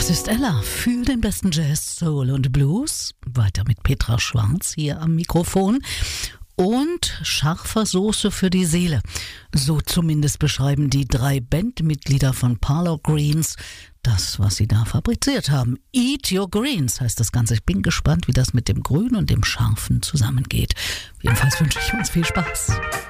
Das ist Ella für den besten Jazz, Soul und Blues. Weiter mit Petra Schwarz hier am Mikrofon. Und scharfer Soße für die Seele. So zumindest beschreiben die 3 Bandmitglieder von Parlour Greens das, was sie da fabriziert haben. Eat Your Greens heißt das Ganze. Ich bin gespannt, wie das mit dem Grün und dem Scharfen zusammengeht. Jedenfalls wünsche ich uns viel Spaß.